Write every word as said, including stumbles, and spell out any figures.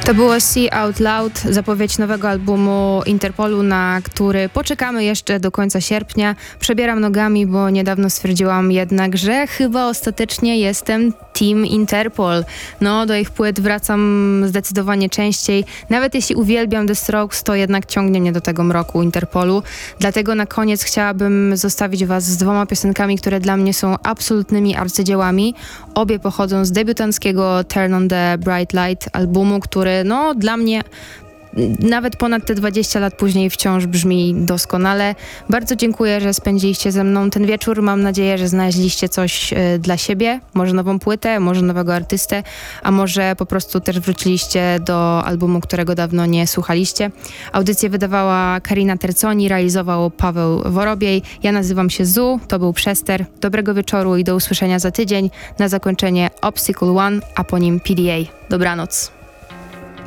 To było See Out Loud, zapowiedź nowego albumu Interpolu, na który poczekamy jeszcze do końca sierpnia. Przebieram nogami, bo niedawno stwierdziłam jednak, że chyba ostatecznie jestem Team Interpol. No, do ich płyt wracam zdecydowanie częściej. Nawet jeśli uwielbiam The Strokes, to jednak ciągnie mnie do tego mroku Interpolu. Dlatego na koniec chciałabym zostawić was z dwoma piosenkami, które dla mnie są absolutnymi arcydziełami. Obie pochodzą z debiutanckiego Turn on the Bright Light albumu, który no dla mnie nawet ponad te dwadzieścia lat później wciąż brzmi doskonale. Bardzo dziękuję, że spędziliście ze mną ten wieczór. Mam nadzieję, że znaleźliście coś y, dla siebie. Może nową płytę, może nowego artystę, a może po prostu też wróciliście do albumu, którego dawno nie słuchaliście. Audycję wydawała Karina Terconi, realizował Paweł Worobiej. Ja nazywam się Zu, to był Przester. Dobrego wieczoru i do usłyszenia za tydzień. Na zakończenie Obstacle One, a po nim P D A. Dobranoc.